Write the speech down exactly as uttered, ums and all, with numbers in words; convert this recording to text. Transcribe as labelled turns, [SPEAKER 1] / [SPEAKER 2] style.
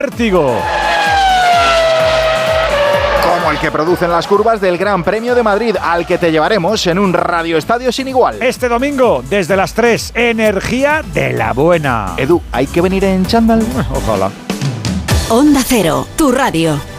[SPEAKER 1] Vértigo.
[SPEAKER 2] Como el que producen las curvas del Gran Premio de Madrid, al que te llevaremos en un radioestadio sin igual.
[SPEAKER 1] Este domingo, desde las tres, energía de la buena.
[SPEAKER 2] Edu, ¿hay que venir en chándal?
[SPEAKER 1] Ojalá.
[SPEAKER 3] Onda Cero, tu radio.